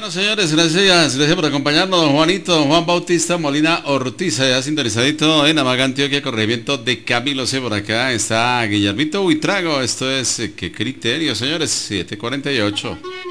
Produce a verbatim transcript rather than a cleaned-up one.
Bueno, señores, gracias, gracias por acompañarnos, don Juanito, don Juan Bautista Molina Ortiz, ya sintonizadito en Amaga, Antioquia, corregimiento de Camilo C. Por acá está Guillermito Buitrago, esto es, eh, ¿qué criterio, señores? siete cuarenta y ocho.